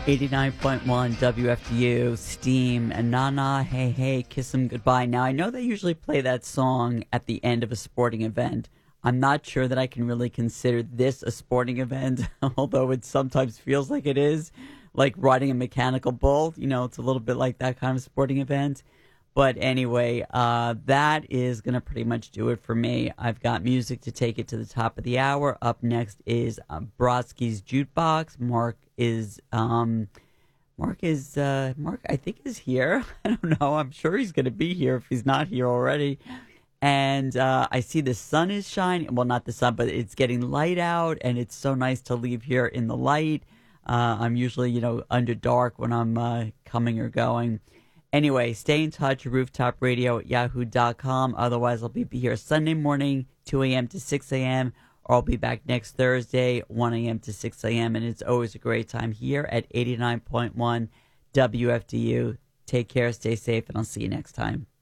89.1 WFDU, Steam, and Na Na, Hey Hey, Kiss 'Em Goodbye. Now, I know they usually play that song at the end of a sporting event. I'm not sure that I can really consider this a sporting event, although it sometimes feels like it is, like riding a mechanical bull. You know, it's a little bit like that kind of sporting event. But anyway, that is going to pretty much do it for me. I've got music to take it to the top of the hour. Up next is Brodsky's Jukebox. Mark, I think is here. I don't know. I'm sure he's going to be here if he's not here already. And I see the sun is shining. Well, not the sun, but it's getting light out, and it's so nice to leave here in the light. I'm usually, under dark when I'm coming or going. Anyway, stay in touch, rooftop radio@yahoo.com. Otherwise, I'll be here Sunday morning, 2 a.m. to 6 a.m., or I'll be back next Thursday, 1 a.m. to 6 a.m., and it's always a great time here at 89.1 WFDU. Take care, stay safe, and I'll see you next time.